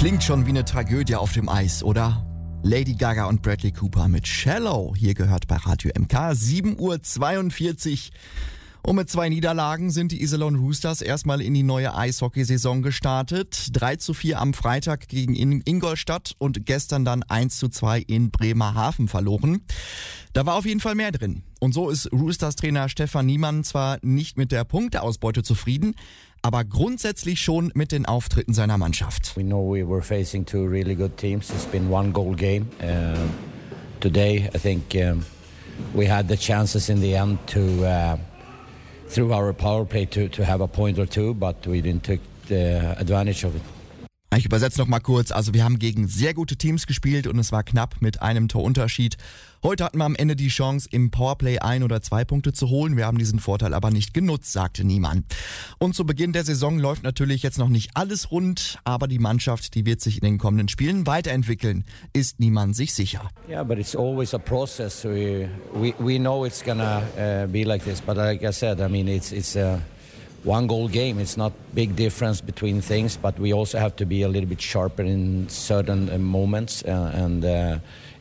Klingt schon wie eine Tragödie auf dem Eis, oder? Lady Gaga und Bradley Cooper mit Shallow. Hier gehört bei Radio MK 7:42 Uhr. Und mit 2 Niederlagen sind die Iserlohn Roosters erstmal in die neue Eishockeysaison gestartet. 3:4 am Freitag gegen Ingolstadt und gestern dann 1:2 in Bremerhaven verloren. Da war auf jeden Fall mehr drin. Und so ist Roosters-Trainer Stefan Niemann zwar nicht mit der Punkteausbeute zufrieden, aber grundsätzlich schon mit den Auftritten seiner Mannschaft. We know we were facing 2 really good teams. It's been 1-goal game. Today, I think we had the chances in the end to, through our power play, to have a point or two, but we didn't take the advantage of it. Ich übersetze noch mal kurz. Also wir haben gegen sehr gute Teams gespielt und es war knapp mit einem Torunterschied. Heute hatten wir am Ende die Chance, im Powerplay 1 oder 2 Punkte zu holen. Wir haben diesen Vorteil aber nicht genutzt, sagte Niemann. Und zu Beginn der Saison läuft natürlich jetzt noch nicht alles rund, aber die Mannschaft, die wird sich in den kommenden Spielen weiterentwickeln, ist Niemann sich sicher. Yeah, but it's always a process. We know it's gonna be like this, but like I said, I mean it's a 1-goal game. It's not big difference between things, but we also have to be a little bit sharper in certain moments. And